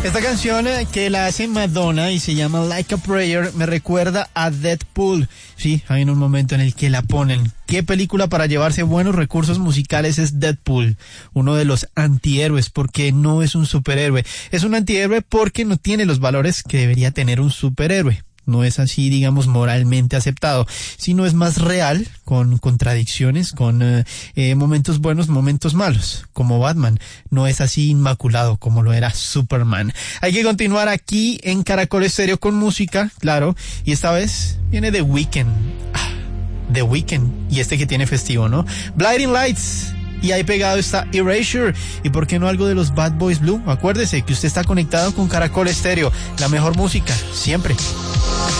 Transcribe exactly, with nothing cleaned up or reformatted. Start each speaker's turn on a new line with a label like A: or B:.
A: Esta canción eh, que la hace Madonna y se llama Like a Prayer me recuerda a Deadpool. Sí, hay un momento en el que la ponen. ¿Qué película para llevarse buenos recursos musicales es Deadpool? Uno de los antihéroes, porque no es un superhéroe. Es un antihéroe porque no tiene los valores que debería tener un superhéroe. No es así, digamos, moralmente aceptado, sino es más real, con contradicciones, con eh, eh, momentos buenos, momentos malos, como Batman. No es así inmaculado como lo era Superman. Hay que continuar aquí en Caracol Estéreo con música, claro, y esta vez viene The Weeknd. Ah, The Weeknd, y este que tiene festivo, ¿no? Blinding Lights. Y ahí pegado está Erasure. ¿Y por qué no algo de los Bad Boys Blue? Acuérdese que usted está conectado con Caracol Estéreo, la mejor música, siempre.